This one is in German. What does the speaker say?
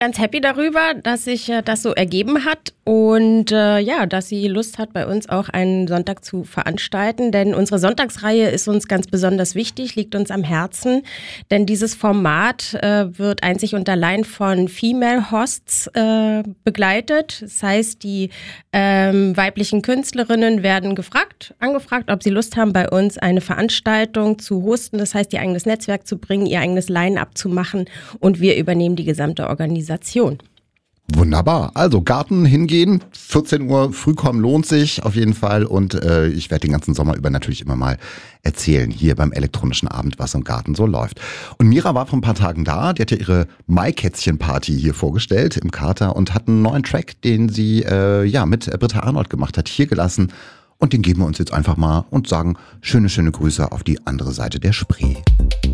Ganz happy darüber, dass sich das so ergeben hat und dass sie Lust hat, bei uns auch einen Sonntag zu veranstalten. Denn unsere Sonntagsreihe ist uns ganz besonders wichtig, liegt uns am Herzen. Denn dieses Format wird einzig und allein von Female Hosts begleitet. Das heißt, die weiblichen Künstlerinnen werden angefragt, ob sie Lust haben, bei uns eine Veranstaltung zu hosten. Das heißt, ihr eigenes Netzwerk zu bringen, ihr eigenes Line-up zu machen und wir übernehmen die gesamte Organisation. Wunderbar. Also Garten hingehen, 14 Uhr früh kommen lohnt sich auf jeden Fall und ich werde den ganzen Sommer über natürlich immer mal erzählen hier beim elektronischen Abend, was im Garten so läuft. Und Mira war vor ein paar Tagen da, die hat ja ihre Maikätzchen-Party hier vorgestellt im Kater und hat einen neuen Track, den sie mit Britta Arnold gemacht hat, hier gelassen und den geben wir uns jetzt einfach mal und sagen schöne Grüße auf die andere Seite der Spree.